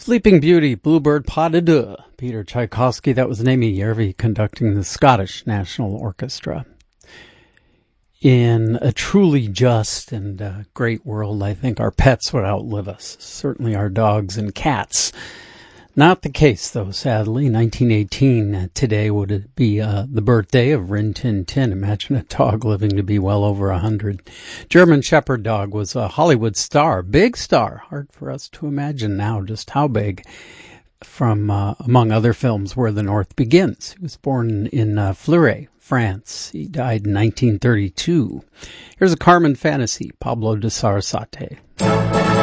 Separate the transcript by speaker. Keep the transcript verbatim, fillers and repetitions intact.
Speaker 1: Sleeping Beauty, Bluebird Pas de Deux, Peter Tchaikovsky. That was Amy Järvi conducting the Scottish National Orchestra. In a truly just and uh, great world, I think our pets would outlive us, certainly our dogs and cats. Not the case, though, sadly. nineteen eighteen, uh, today would be uh, the birthday of Rin Tin Tin. Imagine a dog living to be well over a hundred. German Shepherd dog was a Hollywood star, big star. Hard for us to imagine now just how big. From, uh, among other films, Where the North Begins. He was born in uh, Fleury, France. He died in nineteen thirty-two. Here's a Carmen fantasy, Pablo de Sarasate.